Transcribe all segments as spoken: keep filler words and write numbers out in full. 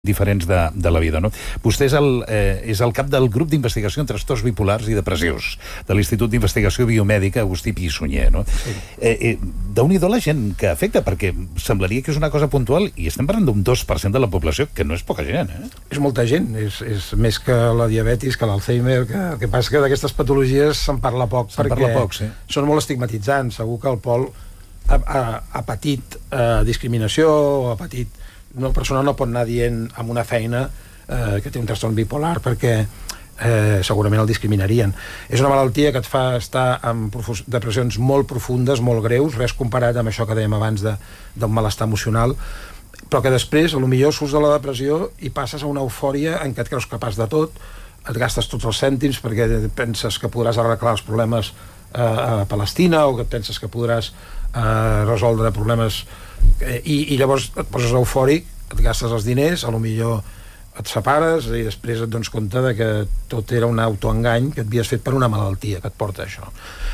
diferents de, de la vida, no? Vostè és el, eh, és el cap del grup d'investigació en trastorns bipolars i depressius de l'Institut d'Investigació Biomèdica Agustí Pi i Sunyer, no? Sí. Eh, eh, Déu-n'hi-do la gent que afecta, perquè semblaria que és una cosa puntual i estem parlant d'un dos per cent de la població, que no és poca gent, eh? És molta gent, és, és més que la diabetis, que l'Alzheimer, que, que passa que d'aquestes patologies se'n parla poc, se'n perquè parla poc, sí. Són molt estigmatitzants. Segur que el Pol ha, ha, ha patit eh, discriminació, o ha patit... Una persona no pot anar dient amb una feina eh, que té un trastorn bipolar perquè eh, segurament el discriminarien. És una malaltia que et fa estar amb depressions molt profundes, molt greus, res comparat amb això que dèiem abans d'un malestar emocional, però que després, potser surts de la depressió i passes a una eufòria en què et creus capaç de tot, et gastes tots els cèntims perquè penses que podràs arreglar els problemes eh, a Palestina, o que penses que podràs eh, resoldre problemes... I, i llavors et poses eufòric, et gastes els diners, a lo millor et separes i després et dones compte de que tot era un autoengany que et havies fet per una malaltia que et porta això.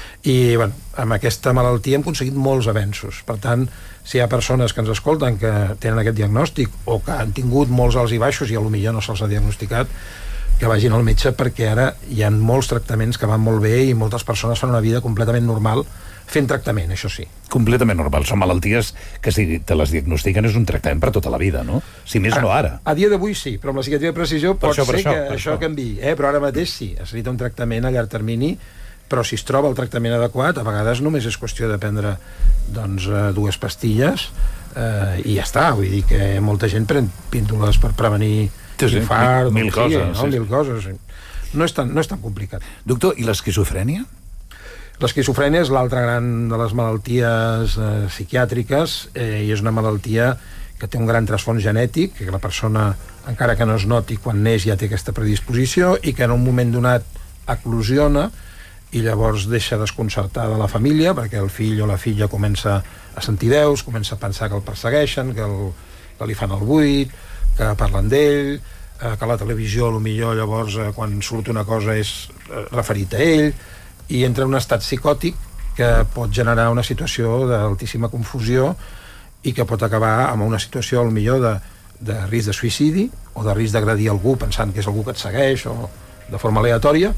I bueno, amb aquesta malaltia hem aconseguit molts avenços. Per tant, si hi ha persones que ens escolten que tenen aquest diagnòstic o que han tingut molts alts i baixos i a lo millor no se'ls ha diagnosticat, que vagin al metge, perquè ara hi ha molts tractaments que van molt bé i moltes persones fan una vida completament normal fent tractament, això sí. Completament normal. Són malalties que si te les diagnostiquen és un tractament per tota la vida, no? Si més a, no ara. A dia d'avui sí, però amb la psiquiatria de precisió pot això, ser això, que això, això canviï, eh? Però ara mateix sí, es necessita un tractament a llarg termini, però si es troba el tractament adequat, a vegades només és qüestió de prendre doncs, dues pastilles eh, i ja està. Vull dir que molta gent pren píndoles per prevenir sí, sí, infart, mil, mil sí, coses, no? sí. mil coses. No és tan, no és tan complicat. Doctor, i l'esquizofrènia? L'esquizofrènia és l'altra gran de les malalties eh, psiquiàtriques eh, i és una malaltia que té un gran trasfons genètic, que la persona, encara que no es noti quan neix, ja té aquesta predisposició i que en un moment donat eclosiona i llavors deixa desconcertada la família perquè el fill o la filla comença a sentir veus, comença a pensar que el persegueixen, que, el, que li fan el buit, que parlen d'ell, eh, que la televisió potser llavors eh, quan surt una cosa és eh, referit a ell, i entra en un estat psicòtic que pot generar una situació d'altíssima confusió i que pot acabar amb una situació al millor de, de risc de suïcidi o de risc d'agredir algú pensant que és algú que et segueix o de forma aleatòria,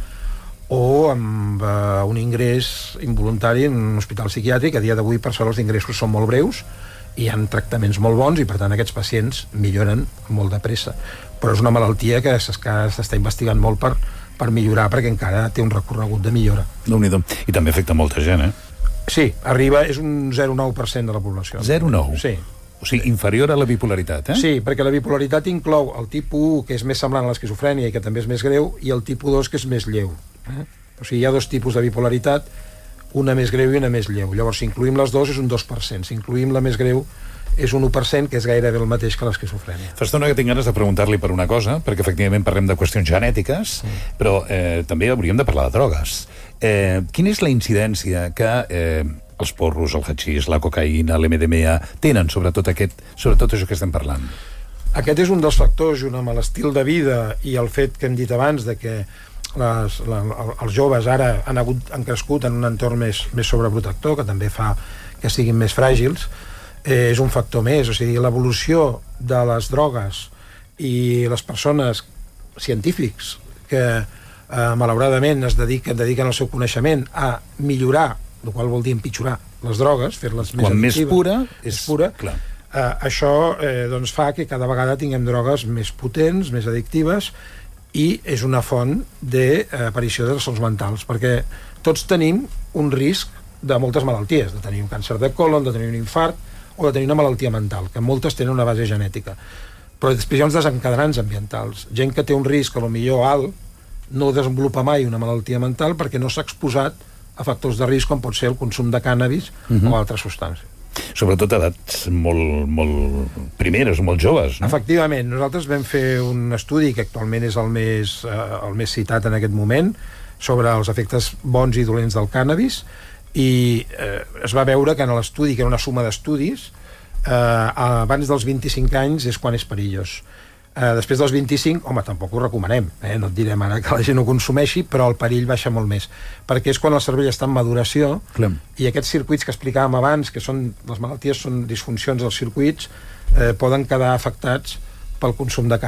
o amb uh, un ingrés involuntari en un hospital psiquiàtric. A dia d'avui, per sort, els ingressos són molt breus i hi ha tractaments molt bons i per tant aquests pacients milloren molt de pressa, però és una malaltia que s'està investigant molt per per millorar, perquè encara té un recorregut de millora. Déu-n'hi-do. I també afecta molta gent, eh? Sí, arriba, és un zero coma nou per cent de la població. zero coma nou? Sí. O sigui, inferior a la bipolaritat, eh? Sí, perquè la bipolaritat inclou el tipus u, que és més semblant a l'esquizofrènia i que també és més greu, i el tipus dos, que és més lleu. Eh? O sigui, hi ha dos tipus de bipolaritat, una més greu i una més lleu. Llavors, si incluïm les dues, és un dos per cent. Si incluïm la més greu, és un u per cent, que és gairebé el mateix que l'esquizofrènia. Fa estona que tinc ganes de preguntar-li per una cosa, perquè efectivament parlem de qüestions genètiques, mm. però eh, també hauríem de parlar de drogues. Eh, quina és la incidència que eh, els porros, el hachís, la cocaïna, l'M D M A tenen sobre tot, aquest, sobre tot això que estem parlant? Aquest és un dels factors, junt amb l'estil de vida i el fet que hem dit abans de que les, la, els joves ara han, hagut, han crescut en un entorn més, més sobreprotector, que també fa que siguin més fràgils. Eh, és un factor més, o sigui, l'evolució de les drogues i les persones científics que eh, malauradament es dediquen, dediquen el seu coneixement a millorar, el qual vol dir empitjorar les drogues, fer-les més Quan addictives, més pura, és pura clar. Eh, això eh, doncs fa que cada vegada tinguem drogues més potents, més addictives, i és una font d'aparició de trastorns mentals, perquè tots tenim un risc de moltes malalties, de tenir un càncer de colon, de tenir un infart o de tenir una malaltia mental, que moltes tenen una base genètica. Però després hi ha uns desencadenants ambientals. Gent que té un risc, a lo millor alt, no desenvolupa mai una malaltia mental perquè no s'ha exposat a factors de risc com pot ser el consum de cànnabis uh-huh. o altres substàncies. Sobretot a edats molt, molt primeres, molt joves, no? Efectivament. Nosaltres vam fer un estudi que actualment és el més, eh, el més citat en aquest moment sobre els efectes bons i dolents del cànnabis, i eh, es va veure que en l'estudi, que era una suma d'estudis, eh, abans dels vint-i-cinc anys és quan és perillós. Eh, després dels vint-i-cinc, home, tampoc ho recomanem, eh? No et direm ara que la gent ho consumeixi, però el perill baixa molt més, perquè és quan el cervell està en maduració. Clar. I aquests circuits que explicàvem abans, que són, les malalties són disfuncions dels circuits, eh, poden quedar afectats pel consum de